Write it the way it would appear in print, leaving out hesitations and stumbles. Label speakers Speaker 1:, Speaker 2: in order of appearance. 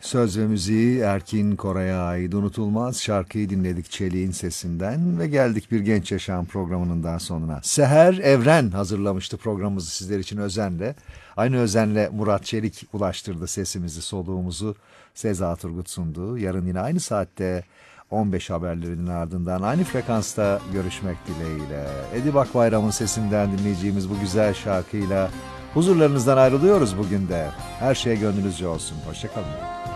Speaker 1: Söz ve müziği Erkin Koray'a ait unutulmaz şarkıyı dinledik Çelik'in sesinden ve geldik Bir Genç Yaşam programının daha sonuna. Seher Evren hazırlamıştı programımızı sizler için özenle. Aynı özenle Murat Çelik ulaştırdı sesimizi, soluğumuzu. Seza Turgut sundu. Yarın yine aynı saatte 15 haberlerinin ardından aynı frekansta görüşmek dileğiyle. Edip Akbayram'ın sesinden dinleyeceğimiz bu güzel şarkıyla huzurlarınızdan ayrılıyoruz bugün de. Her şey gönlünüzce olsun. Hoşça kalın.